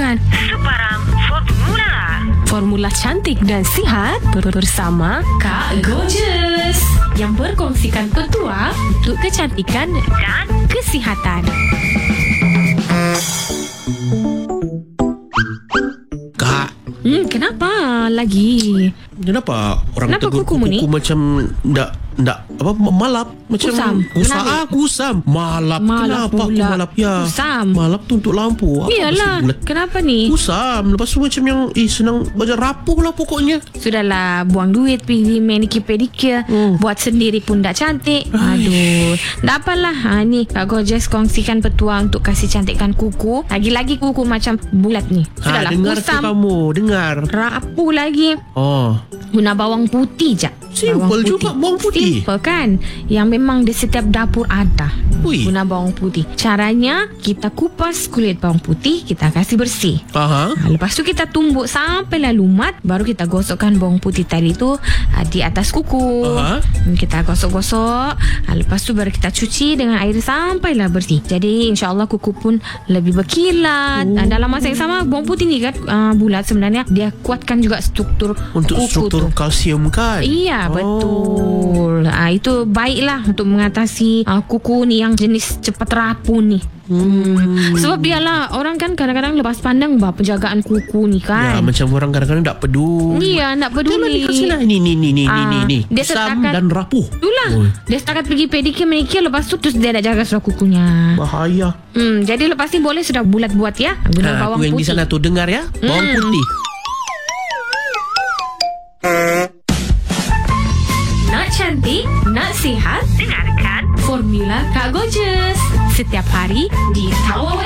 bukan? Sebarang formula. Formula cantik dan sihat bersama Kak Gorgeous yang berkongsikan petua untuk kecantikan Dan kesihatan. Kak, Kenapa lagi? kenapa orang Kenapa tegur kukumu ni? kuku macam ndak apa malap macam Kusam. Kenapa? Kusam. Malap. Malap Kenapa aku pula. malap? Ya. Kusam. Malap tu untuk lampu. Apa Iyalah. maksud bulat? Kenapa ni? Kusam. Lepas tu macam yang senang macam rapuh lah pokoknya. Sudahlah, buang duit pergi manicure pedicure. Buat sendiri pun tak cantik. Aduh, tak apalah. Ni Kak Gorgeous kongsikan petua untuk kasih cantikkan kuku. Lagi-lagi kuku macam bulat ni. Sudahlah, Dengar tu kusam, kamu. Dengar. rapuh lagi. Oh. Guna bawang putih je. Simple juga bawang putih. Simple kan? Yang memang di setiap dapur ada. Ui. Guna bawang putih. Caranya, kita kupas kulit bawang putih, kita kasih bersih. Aha. Lepas tu kita tumbuk sampailah lumat. Baru kita gosokkan bawang putih tadi tu di atas kuku. Aha. Kita gosok-gosok. Lepas tu baru kita cuci dengan air sampailah bersih. Jadi insyaAllah kuku pun lebih berkilat. Dalam masa yang sama, bawang putih ni kan bulat sebenarnya dia kuatkan juga struktur Untuk kuku struktur tu. kalsium kan? Iya, betul. Itu baiklah untuk mengatasi kuku ni yang jenis cepat rapuh ni. Sebab biarlah orang kan kadang-kadang lepas pandang penjagaan kuku ni Ya, kan. macam orang kadang-kadang tak peduli. Iya, nak Jangan peduli. dikasih lah. Ni. Dia Kusam setakat- dan rapuh. Itulah. Dia setakat pergi pedicure manicure, lepas tu terus dia nak jaga sudah kukunya. Bahaya. Jadi lepas ni boleh sudah bulat buat ya. Guna bawang Aku yang di putih. sana tu dengar ya. Bawang putih. Nak cantik, nak sihat, dengarkan Formula Kak Gorgeous. Setiap hari di Tawau